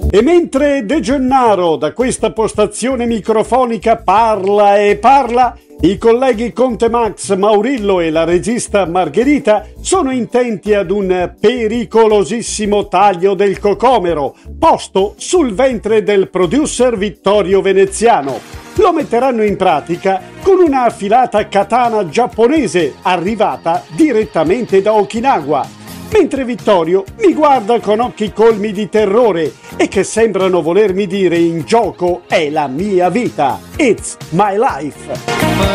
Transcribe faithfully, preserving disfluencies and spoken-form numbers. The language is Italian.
E mentre De Gennaro da questa postazione microfonica parla e parla, i colleghi Conte Max, Maurillo e la regista Margherita sono intenti ad un pericolosissimo taglio del cocomero posto sul ventre del producer Vittorio Veneziano. Lo metteranno in pratica con una affilata katana giapponese arrivata direttamente da Okinawa, mentre Vittorio mi guarda con occhi colmi di terrore e che sembrano volermi dire: in gioco è la mia vita, it's my life.